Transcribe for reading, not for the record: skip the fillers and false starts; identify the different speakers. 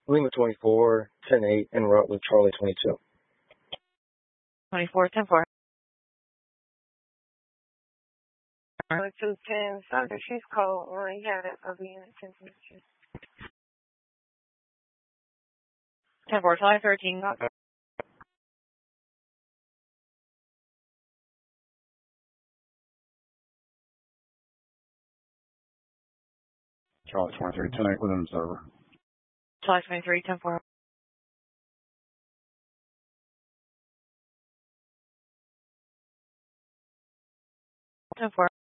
Speaker 1: Lima 24, 10-8, en route with Charlie 22.
Speaker 2: 24, 10-4.
Speaker 3: 210, Sandra, she's cold. We had it of the unit 10-2.
Speaker 2: 10-4, Charlie 13.
Speaker 4: Charlie 23, 10-8 with an observer.
Speaker 2: Charlie 23, 10-4. 10-4.